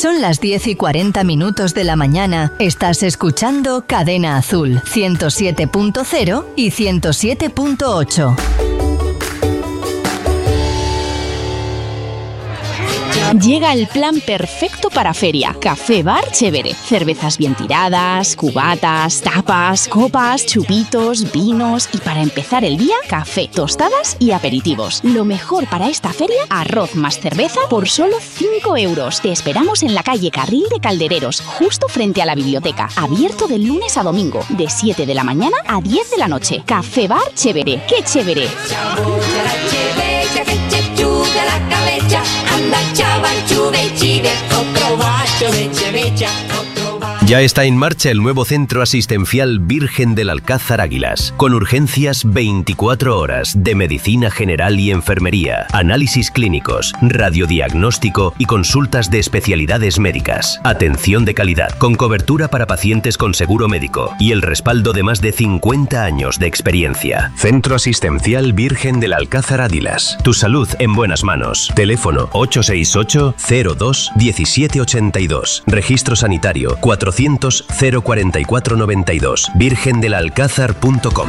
Son las 10:40 de la mañana. Estás escuchando Cadena Azul, 107.0 y 107.8. Llega el plan perfecto para feria. Café Bar Chévere. Cervezas bien tiradas, cubatas, tapas, copas, chupitos, vinos y para empezar el día, café, tostadas y aperitivos. Lo mejor para esta feria, arroz más cerveza por solo 5 euros. Te esperamos en la calle Carril de Caldereros, justo frente a la biblioteca. Abierto de lunes a domingo, de 7 de la mañana a 10 de la noche. Café Bar Chévere. ¡Qué chévere! Ya está en marcha el nuevo centro asistencial Virgen del Alcázar Águilas, con urgencias 24 horas de medicina general y enfermería, análisis clínicos, radiodiagnóstico y consultas de especialidades médicas. Atención de calidad, con cobertura para pacientes con seguro médico y el respaldo de más de 50 años de experiencia. Centro asistencial Virgen del Alcázar Águilas. Tu salud en buenas manos. Teléfono 868-02-1782. Registro sanitario 400-044-92. virgendelalcázar.com.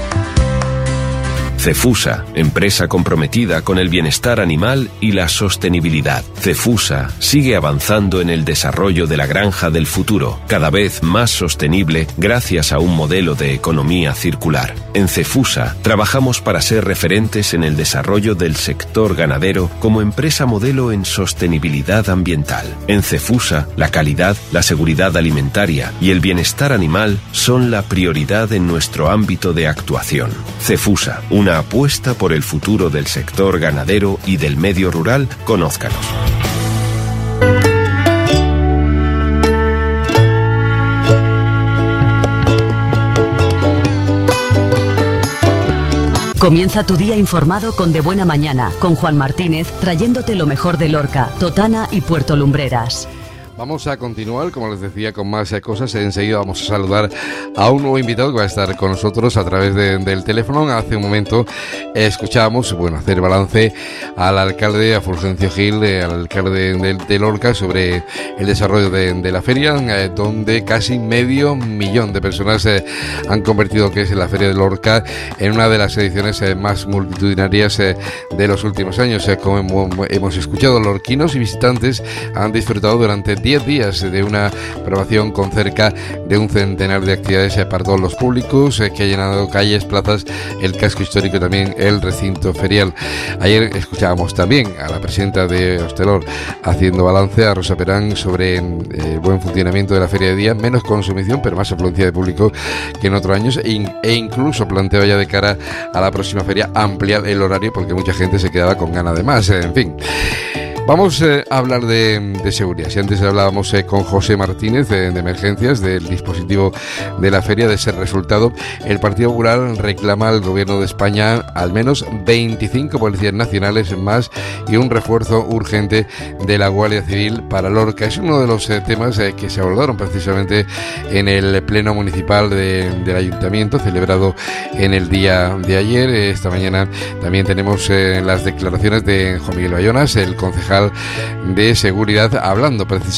Cefusa, empresa comprometida con el bienestar animal y la sostenibilidad. Cefusa sigue avanzando en el desarrollo de la granja del futuro, cada vez más sostenible gracias a un modelo de economía circular. En Cefusa trabajamos para ser referentes en el desarrollo del sector ganadero como empresa modelo en sostenibilidad ambiental. En Cefusa, la calidad, la seguridad alimentaria y el bienestar animal son la prioridad en nuestro ámbito de actuación. Cefusa, una apuesta por el futuro del sector ganadero y del medio rural. Conózcanos. Comienza tu día informado con De Buena Mañana, con Juan Martínez, trayéndote lo mejor de Lorca, Totana y Puerto Lumbreras. Vamos a continuar, como les decía, con más cosas. Enseguida vamos a saludar a un nuevo invitado que va a estar con nosotros a través del teléfono. Hace un momento escuchábamos, hacer balance al alcalde, a Fulgencio Gil, al alcalde de Lorca, sobre el desarrollo de la feria, donde casi 500.000 de personas han convertido que es la Feria de Lorca en una de las ediciones más multitudinarias de los últimos años. Como hemos escuchado, lorquinos y visitantes han disfrutado durante 10 días de una programación con cerca de un centenar de actividades para todos los públicos, que ha llenado calles, plazas, el casco histórico y también el recinto ferial. Ayer escuchábamos también a la presidenta de Hostelor haciendo balance, a Rosa Perán, sobre el buen funcionamiento de la feria de día, menos consumición pero más afluencia de público que en otros años, e incluso planteaba ya de cara a la próxima feria ampliar el horario porque mucha gente se quedaba con ganas de más, en fin. Vamos a hablar de seguridad. Si antes hablábamos con José Martínez de emergencias, del dispositivo de la feria, de ese resultado, el Partido Popular reclama al Gobierno de España al menos 25 policías nacionales más y un refuerzo urgente de la Guardia Civil para Lorca. Es uno de los temas que se abordaron precisamente en el Pleno Municipal del Ayuntamiento, celebrado en el día de ayer. Esta mañana también tenemos las declaraciones de Juan Miguel Bayonas, el concejal de Seguridad, hablando precisamente